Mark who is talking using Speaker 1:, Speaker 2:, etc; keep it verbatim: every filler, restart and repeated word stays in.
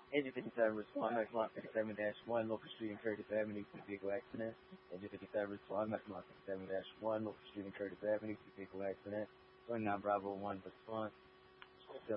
Speaker 1: Engine fifty-seven respond, Max Block fifty-seven dash one, Local Street and Curtis Avenue for vehicle accident. Engine fifty-seven respond, Max Block fifty-seven dash one, Local Street and Curtis Avenue for vehicle accident. twenty-nine Bravo one response.